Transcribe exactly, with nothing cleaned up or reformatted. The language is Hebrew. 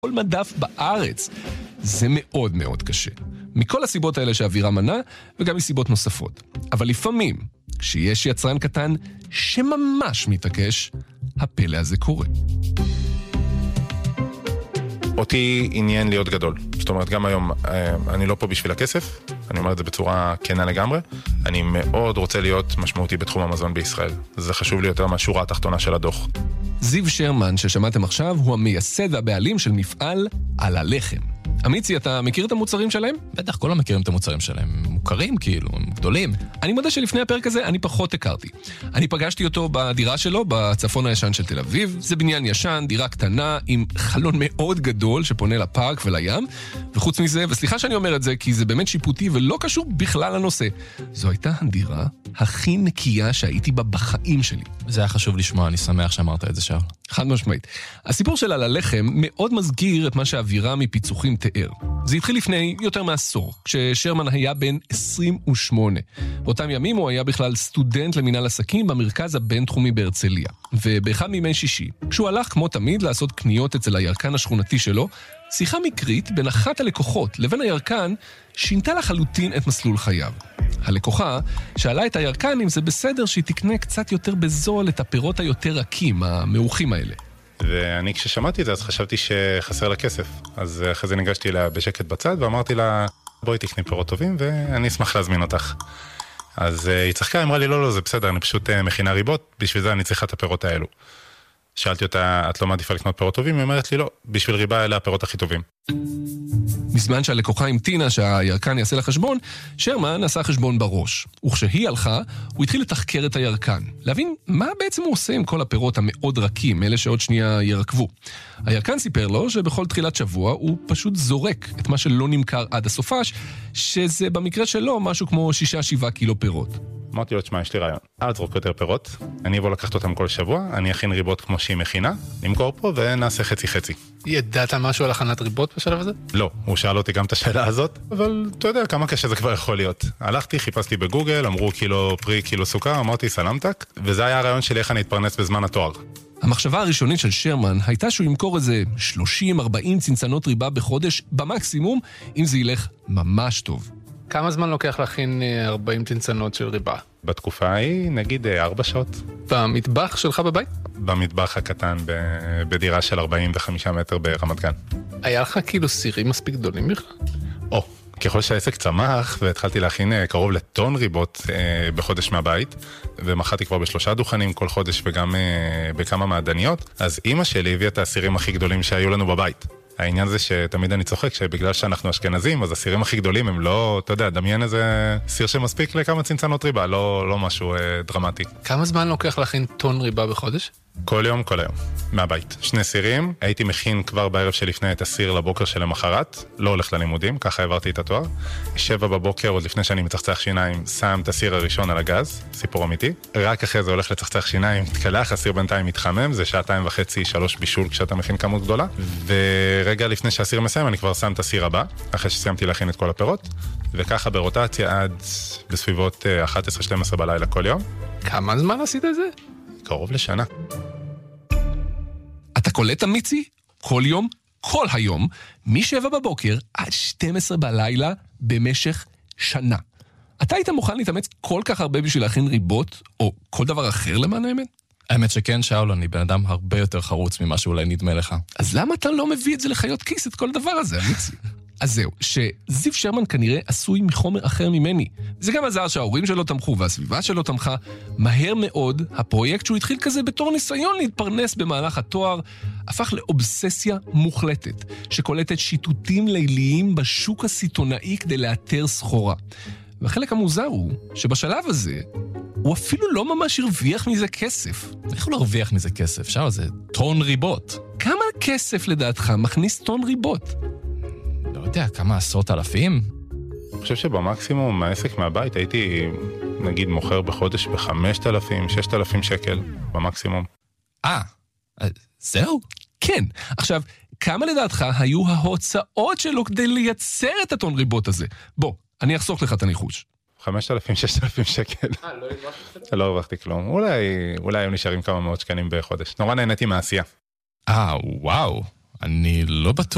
כל מדף בארץ. זה מאוד מאוד קשה. מכל הסיבות האלה שהאווירה מנה, וגם מסיבות נוספות. אבל לפעמים, כשיש יצרן קטן שממש מתעקש, הפלא הזה קורה. אותי עניין להיות גדול. זאת אומרת, גם היום אני לא פה בשביל הכסף, אני אומר את זה בצורה כנה לגמרי. אני מאוד רוצה להיות משמעותי בתחום המזון בישראל. זה חשוב לי יותר מהשורה התחתונה של הדוח. זיו שרמן, ששמעתם עכשיו, הוא המייסד והבעלים של מפעל על הלחם. אמיצי, אתה מכיר את המוצרים שלהם? בטח, כולם מכירים את המוצרים שלהם. הם מוכרים כאילו, הם גדולים. אני מודה שלפני הפרק הזה אני פחות הכרתי. אני פגשתי אותו בדירה שלו, בצפון הישן של תל אביב. זה בניין ישן, דירה קטנה, עם חלון מאוד גדול שפונה לפארק ולים. וחוץ מזה, וסליחה שאני אומר את זה, כי זה באמת שיפוטי ולא קשור בכלל לנושא. זו הייתה הדירה הכי נקייה שהייתי בה בחיים שלי. זה היה חשוב לשמוע, אני שמח שאמרת את זה שאול. חד משמעית. הסיפור של על הלחם מאוד מזכיר את מה שהאווירה מפיצוחים תיאר. זה התחיל לפני יותר מעשור, כששרמן היה בן עשרים ושמונה. באותם ימים הוא היה בכלל סטודנט למינהל עסקים במרכז הבינתחומי בהרצליה. ובאחד מימי שישי, כשהוא הלך כמו תמיד לעשות קניות אצל הירקן השכונתי שלו, שיחה מקרית בין אחת הלקוחות לבין הירקן שינתה לחלוטין את מסלול חייו. הלקוחה שאלה את הירקן אם זה בסדר שהיא תקנה קצת יותר בזול את הפירות היותר רכים, המאוחים האלה. ואני כששמעתי את זה אז חשבתי שחסר לה כסף. אז אחרי זה ניגשתי אליה בשקט בצד ואמרתי לה, בואי תקני פירות טובים ואני אשמח להזמין אותך. אז היא צחקה, אמרה לי, לא, לא, זה בסדר, אני פשוט מכינה ריבות, בשביל זה אני צריכה את הפירות האלו. שאלתי אותה, את לא מעדיפה לקנות פירות טובים? היא אומרת לי, לא, בשביל ריבה אלה הפירות הכי טובים. בזמן שהלקוחה המתינה שהירקן יעשה לה חשבון, שרמן עשה חשבון בראש. וכשהיא הלכה, הוא התחיל לתחקר את הירקן. להבין מה בעצם הוא עושה עם כל הפירות המאוד רכים, אלה שעוד שנייה ירקבו. הירקן סיפר לו שבכל תחילת שבוע הוא פשוט זורק את מה שלא נמכר עד הסופש, שזה במקרה שלו משהו כמו שישה שבעה קילו פירות. אמרתי לו, תשמע, יש לי רעיון. אל תזרוק יותר פירות, אני אבוא לקחת אותם כל שבוע, אני אכין ריבות כמו שהיא מכינה, נמכור פה ונעשה חצי חצי. ידעת משהו על הכנת ריבות בשלב הזה? לא, הוא שאל אותי גם את השאלה הזאת, אבל אתה יודע כמה קשה זה כבר יכול להיות. הלכתי, חיפשתי בגוגל, אמרו קילו פרי, קילו סוכר, אמרתי סלמתק, וזה היה הרעיון שלי איך אני אתפרנס בזמן התואר. המחשבה הראשונית של שרמן הייתה שהוא ימכור איזה שלושים ארבעים צנצנות ריבה בחודש במקסימום, אם זה ילך ממש טוב. כמה זמן לוקח להכין ארבעים צנצנות של ריבה? בתקופה ההיא, נגיד ארבע שעות. במטבח שלך בבית? במטבח הקטן, בדירה של ארבעים וחמישה מטר ברמת גן. היה לך כאילו סירים מספיק גדולים בכלל? או, ככל שהעסק צמח, והתחלתי להכין קרוב לטון ריבות אה, בחודש מהבית, ומחאתי כבר בשלושה דוכנים כל חודש וגם אה, בכמה מעדניות, אז אמא שלי הביאה את הסירים הכי גדולים שהיו לנו בבית. העניין זה שתמיד אני צוחק שבגלל שאנחנו אשכנזים, אז הסירים הכי גדולים הם לא, אתה יודע, דמיין איזה סיר שמספיק לכמה צנצנות ריבה, לא, לא משהו אה, דרמטי. כמה זמן לוקח להכין טון ריבה בחודש? כל יום, כל היום, מהבית. שני סירים, הייתי מכין כבר בערב שלפני את הסיר לבוקר של המחרת, לא הולך ללימודים, ככה העברתי את התואר. שבע בבוקר, עוד לפני שאני מצחצח שיניים, שם את הסיר הראשון על הגז, סיפור אמיתי. רק אחרי זה הולך לצחצח שיניים, תקלח, הסיר בינתיים מתחמם, זה שעתיים וחצי, שלוש בישול כשאתה מכין כמות גדולה. ורגע לפני שהסיר מסיים, אני כבר שם את הסיר הבא, אחרי שסיימתי להכין את כל הפירות, וככה ברוטציה עד בסביבות אחת עשרה שתים עשרה בלילה כל יום. כמה זמן עשית את זה? קרוב לשנה. אתה קולט אמיצי? כל יום, כל היום, משבע בבוקר עד שתים עשרה בלילה במשך שנה. אתה היית מוכן להתאמץ כל כך הרבה בשביל להכין ריבות, או כל דבר אחר למען האמת? האמת שכן, שאול, אני בן אדם הרבה יותר חרוץ ממה שאולי נדמה לך. אז למה אתה לא מביא את זה לחיות כיס, את כל הדבר הזה, אמיצי? אז זהו, שזיו שרמן כנראה עשוי מחומר אחר ממני. זה גם עזר שההורים שלו תמכו והסביבה שלו תמכה. מהר מאוד, הפרויקט שהוא התחיל כזה בתור ניסיון להתפרנס במהלך התואר, הפך לאובססיה מוחלטת, שקולטת שיטוטים ליליים בשוק הסיטונאי כדי לאתר סחורה. והחלק המוזר הוא שבשלב הזה, הוא אפילו לא ממש הרוויח מזה כסף. איך הוא לא הרוויח מזה כסף? שאול, זה טון ריבות. כמה כסף לדעתך מכניס טון ריבות? לא יודע, כמה עשרות אלפים? אני חושב שבמקסימום מהעסק מהבית הייתי, נגיד, מוכר בחודש בחמשת אלפים, ששת אלפים שקל, במקסימום. אה, זהו? כן. עכשיו, כמה לדעתך היו ההוצאות שלו כדי לייצר את הטון ריבות הזה? בוא, אני אחסוך לך את הניחוש. חמשת אלפים, ששת אלפים שקל. אה, לא הרווחתי? לא הרווחתי כלום. אולי, אולי היו נשארים כמה מאות שקלים בחודש. נורא נהניתי מהעשייה. אה, וואו. אני לא בטוח.